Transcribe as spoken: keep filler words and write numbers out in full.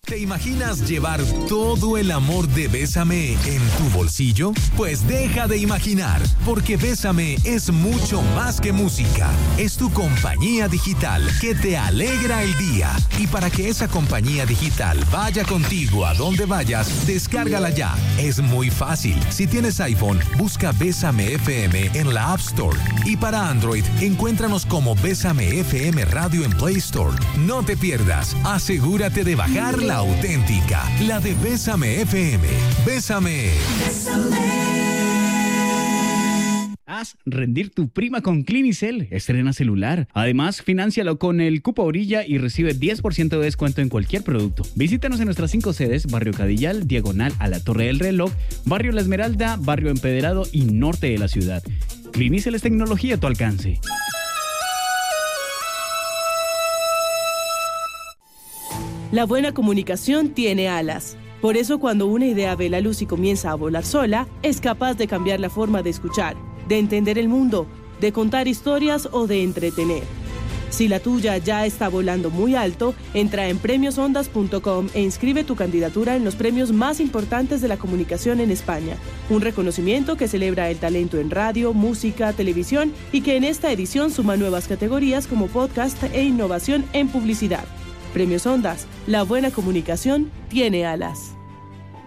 ¿Te imaginas llevar todo el amor de Bésame en tu bolsillo? Pues deja de imaginar, porque Bésame es mucho más que música. Es tu compañía digital que te alegra el día. Y para que esa compañía digital vaya contigo a donde vayas, descárgala ya. Es muy fácil. Si tienes iPhone, busca Bésame F M en la App Store. Y para Android, encuéntranos como Bésame F M Radio en Play Store. No te pierdas. Asegúrate de bajar la auténtica, la de Bésame F M. Bésame. Haz rendir tu prima con Clinicel. Estrena celular. Además, fináncialo con el cupo Orilla y recibe diez por ciento de descuento en cualquier producto. Visítanos en nuestras cinco sedes: Barrio Cadillal, diagonal a la Torre del Reloj, Barrio La Esmeralda, Barrio Empedrado y norte de la ciudad. Clinicel es tecnología a tu alcance. La buena comunicación tiene alas. Por eso, cuando una idea ve la luz y comienza a volar sola, es capaz de cambiar la forma de escuchar, de entender el mundo, de contar historias o de entretener. Si la tuya ya está volando muy alto, entra en premios ondas punto com e inscribe tu candidatura en los premios más importantes de la comunicación en España. Un reconocimiento que celebra el talento en radio, música, televisión y que en esta edición suma nuevas categorías como podcast e innovación en publicidad. Premios Ondas, la buena comunicación tiene alas.